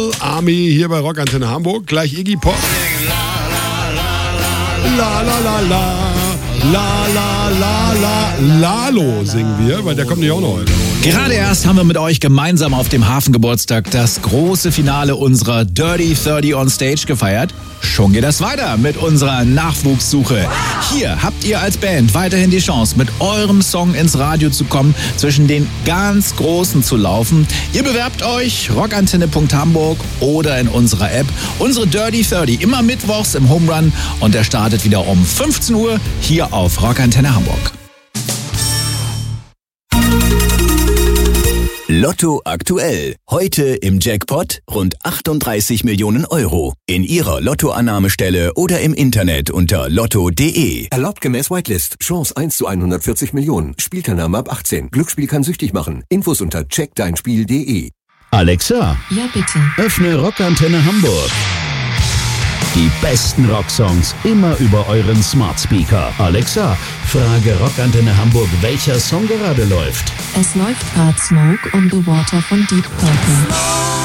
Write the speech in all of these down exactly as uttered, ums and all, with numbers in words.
Army hier bei Rockantenne Hamburg. Gleich Iggy Pop. La la la la. La la la la. Lalo singen wir, weil der kommt nicht auch noch heute. Gerade erst haben wir mit euch gemeinsam auf dem Hafengeburtstag das große Finale unserer Dirty dreißig on Stage gefeiert. Schon geht das weiter mit unserer Nachwuchssuche. Hier habt ihr als Band weiterhin die Chance, mit eurem Song ins Radio zu kommen, zwischen den ganz Großen zu laufen. Ihr bewerbt euch rockantenne punkt hamburg oder in unserer App. Unsere Dirty dreißig immer mittwochs im Home Run und der startet wieder um fünfzehn Uhr hier auf Rockantenne Hamburg. Lotto aktuell. Heute im Jackpot rund achtunddreißig Millionen Euro. In Ihrer Lottoannahmestelle oder im Internet unter lotto punkt de. Erlaubt gemäß Whitelist. Chance eins zu hundertvierzig Millionen. Spielteilnahme ab achtzehn. Glücksspiel kann süchtig machen. Infos unter check dein spiel punkt de. Alexa, Ja, bitte. öffne Rockantenne Hamburg. Die besten Rocksongs immer über euren Smart Speaker. Alexa, frage Rockantenne Hamburg, welcher Song gerade läuft. Es läuft gerade Smoke on the Water von Deep Purple.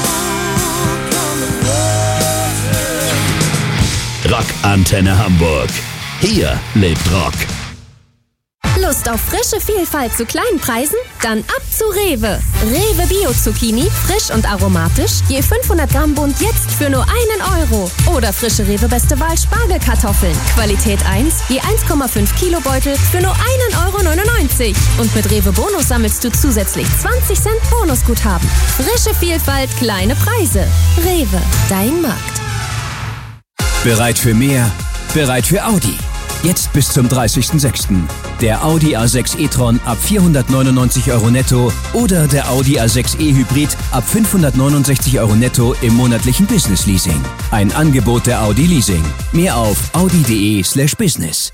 Rockantenne Hamburg. Hier lebt Rock. Lust auf frische Vielfalt zu kleinen Preisen? Dann ab zu Rewe. Rewe Bio Zucchini, frisch und aromatisch, je fünfhundert Gramm Bund jetzt für nur einen Euro. Oder frische Rewe Beste Wahl Spargelkartoffeln, Qualität eins, je eins Komma fünf Kilo Beutel für nur einen Euro neunundneunzig. Und mit Rewe Bonus sammelst du zusätzlich zwanzig Cent Bonusguthaben. Frische Vielfalt, kleine Preise. Rewe, dein Markt. Bereit für mehr? Bereit für Audi. Jetzt bis zum dreißigsten sechsten Der Audi A sechs e-tron ab vierhundertneunundneunzig Euro netto oder der Audi A sechs e Hybrid ab fünfhundertneunundsechzig Euro netto im monatlichen Business Leasing. Ein Angebot der Audi Leasing. Mehr auf audi punkt de slash business.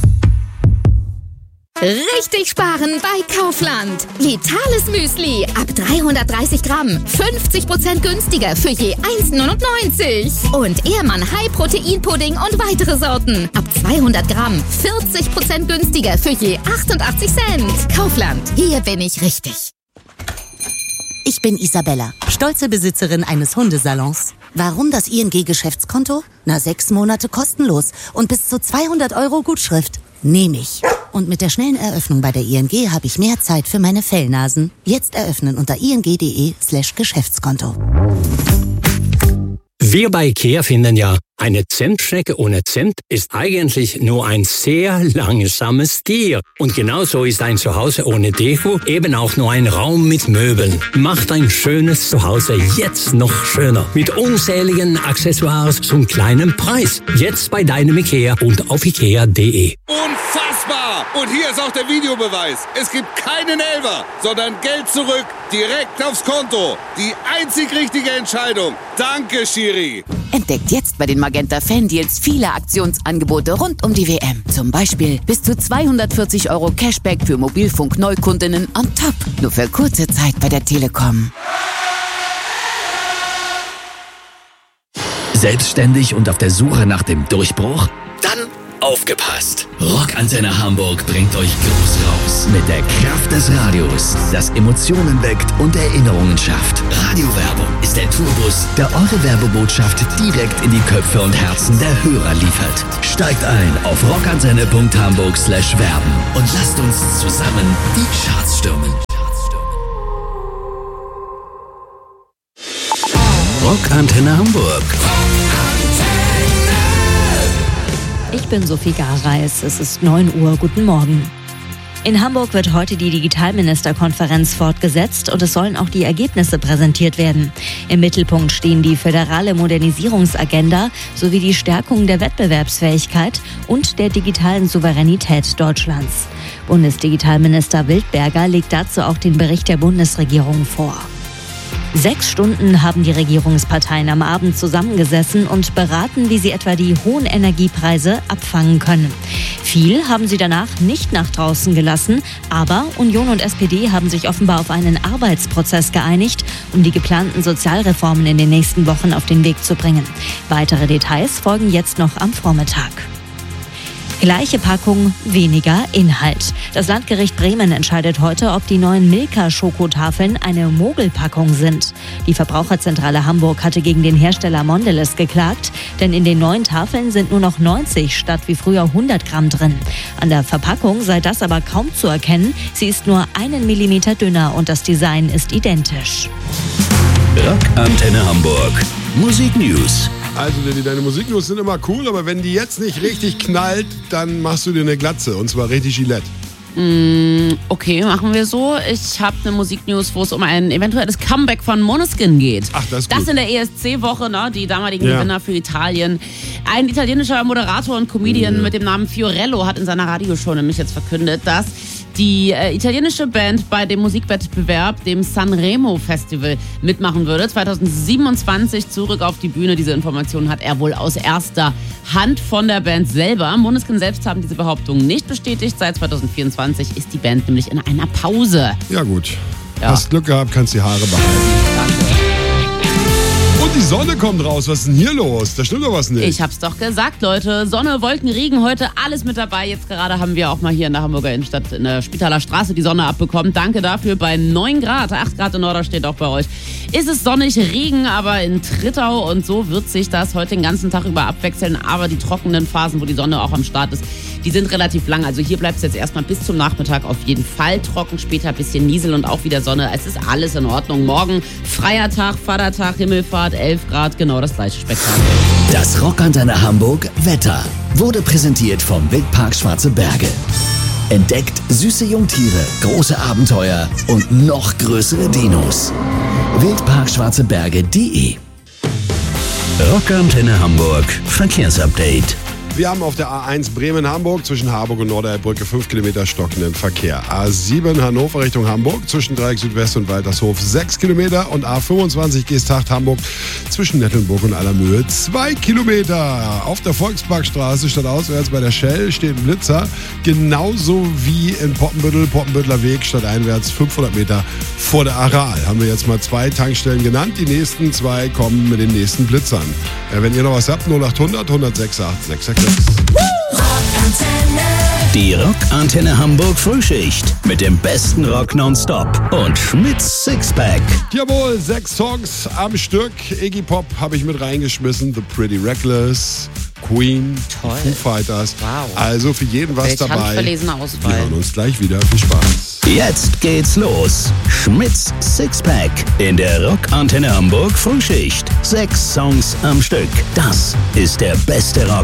Richtig sparen bei Kaufland. Vitales Müsli ab dreihundertdreißig Gramm. fünfzig Prozent günstiger für je eins neunundneunzig. Und Ehrmann High Protein Pudding und weitere Sorten. Ab zweihundert Gramm. vierzig Prozent günstiger für je achtundachtzig Cent. Kaufland. Hier bin ich richtig. Ich bin Isabella, stolze Besitzerin eines Hundesalons. Warum das I N G-Geschäftskonto? Na, sechs Monate kostenlos und bis zu zweihundert Euro Gutschrift. Nehme ich. Und mit der schnellen Eröffnung bei der I N G habe ich mehr Zeit für meine Fellnasen. Jetzt eröffnen unter ing punkt de slash Geschäftskonto. Wir bei IKEA finden ja, eine Zentstrecke ohne Cent ist eigentlich nur ein sehr langsames Tier. Und genauso ist ein Zuhause ohne Deko eben auch nur ein Raum mit Möbeln. Macht ein schönes Zuhause jetzt noch schöner. Mit unzähligen Accessoires zum kleinen Preis. Jetzt bei deinem IKEA und auf ikea punkt de. Unfassbar! Und hier ist auch der Videobeweis. Es gibt keinen Elfer, sondern Geld zurück, direkt aufs Konto. Die einzig richtige Entscheidung. Danke, Schiri. Entdeckt jetzt bei den Magenta Fan Deals viele Aktionsangebote rund um die W M. Zum Beispiel bis zu zweihundertvierzig Euro Cashback für Mobilfunk-Neukundinnen on top. Nur für kurze Zeit bei der Telekom. Selbstständig und auf der Suche nach dem Durchbruch? Dann aufgepasst! Rockantenne Hamburg bringt euch groß raus mit der Kraft des Radios, das Emotionen weckt und Erinnerungen schafft. Radiowerbung ist der Tourbus, der eure Werbebotschaft direkt in die Köpfe und Herzen der Hörer liefert. Steigt ein auf rockantenne punkt hamburg slash werben und lasst uns zusammen die Charts stürmen. Rockantenne Hamburg. Ich bin Sophie Gareis, es ist neun Uhr, guten Morgen. In Hamburg wird heute die Digitalministerkonferenz fortgesetzt und es sollen auch die Ergebnisse präsentiert werden. Im Mittelpunkt stehen die föderale Modernisierungsagenda sowie die Stärkung der Wettbewerbsfähigkeit und der digitalen Souveränität Deutschlands. Bundesdigitalminister Wildberger legt dazu auch den Bericht der Bundesregierung vor. Sechs Stunden haben die Regierungsparteien am Abend zusammengesessen und beraten, wie sie etwa die hohen Energiepreise abfangen können. Viel haben sie danach nicht nach draußen gelassen, aber Union und S P D haben sich offenbar auf einen Arbeitsprozess geeinigt, um die geplanten Sozialreformen in den nächsten Wochen auf den Weg zu bringen. Weitere Details folgen jetzt noch am Vormittag. Gleiche Packung, weniger Inhalt. Das Landgericht Bremen entscheidet heute, ob die neuen Milka-Schokotafeln eine Mogelpackung sind. Die Verbraucherzentrale Hamburg hatte gegen den Hersteller Mondelez geklagt, denn in den neuen Tafeln sind nur noch neunzig statt wie früher hundert Gramm drin. An der Verpackung sei das aber kaum zu erkennen. Sie ist nur einen Millimeter dünner und das Design ist identisch. Rockantenne Hamburg. Musik News. Also, Lilly, deine Musiknews sind immer cool, aber wenn die jetzt nicht richtig knallt, dann machst du dir eine Glatze und zwar richtig Gillette. Mm, okay, machen wir so. Ich habe eine Musiknews, wo es um ein eventuelles Comeback von Måneskin geht. Ach, das ist gut. Das in der E S C-Woche, ne? Die damaligen Ja. Gewinner für Italien. Ein italienischer Moderator und Comedian Ja. mit dem Namen Fiorello hat in seiner Radioshow nämlich jetzt verkündet, dass die äh, italienische Band bei dem Musikwettbewerb, dem Sanremo Festival, mitmachen würde. zwanzig siebenundzwanzig zurück auf die Bühne. Diese Information hat er wohl aus erster Hand von der Band selber. Måneskin selbst haben diese Behauptung nicht bestätigt. Seit zwanzig vierundzwanzig ist die Band nämlich in einer Pause. Ja gut, Ja. hast Glück gehabt, kannst die Haare behalten. Danke. Und die Sonne kommt raus, was ist denn hier los? Da stimmt doch was nicht. Ich hab's doch gesagt, Leute. Sonne, Wolken, Regen, heute alles mit dabei. Jetzt gerade haben wir auch mal hier in der Hamburger Innenstadt in der Spitaler Straße die Sonne abbekommen. Danke dafür. Bei neun Grad, acht Grad in Norderstedt auch bei euch, ist es sonnig, Regen aber in Trittau. Und so wird sich das heute den ganzen Tag über abwechseln. Aber die trockenen Phasen, wo die Sonne auch am Start ist, die sind relativ lang. Also hier bleibt es jetzt erstmal bis zum Nachmittag auf jeden Fall trocken. Später ein bisschen Niesel und auch wieder Sonne. Es ist alles in Ordnung. Morgen freier Tag, Vatertag, Himmelfahrt, elf Grad, genau das gleiche Spektakel. Das Rockantenne Hamburg Wetter wurde präsentiert vom Wildpark Schwarze Berge. Entdeckt süße Jungtiere, große Abenteuer und noch größere Dinos. wildpark schwarze berge punkt de. Rockantenne Hamburg Verkehrsupdate. Wir haben auf der A eins Bremen-Hamburg zwischen Harburg und Norderbrücke fünf Kilometer stockenden Verkehr. A sieben Hannover Richtung Hamburg zwischen Dreieck Südwest und Waltershof sechs Kilometer und A fünfundzwanzig Geesthacht Hamburg zwischen Nettelnburg und Allermühe zwei Kilometer. Auf der Volksparkstraße stadtauswärts bei der Shell steht ein Blitzer, genauso wie in Poppenbüttel, Poppenbüttler Weg stadteinwärts fünfhundert Meter vor der Aral. Haben wir jetzt mal zwei Tankstellen genannt. Die nächsten zwei kommen mit den nächsten Blitzern. Äh, wenn ihr noch was habt, null acht hundert, hundertsechs, acht sechs sechs. Die Rockantenne Hamburg Frühschicht mit dem besten Rock nonstop und Schmitz Sixpack. Jawohl, sechs Songs am Stück. Iggy Pop habe ich mit reingeschmissen. The Pretty Reckless, Queen, Toll. Foo Fighters. Wow. Also für jeden was Welch dabei. handverlesene Wir Auswahl. hören uns gleich wieder. Viel Spaß. Jetzt geht's los. Schmitz Sixpack in der Rockantenne Hamburg Frühschicht. Sechs Songs am Stück. Das ist der beste Rock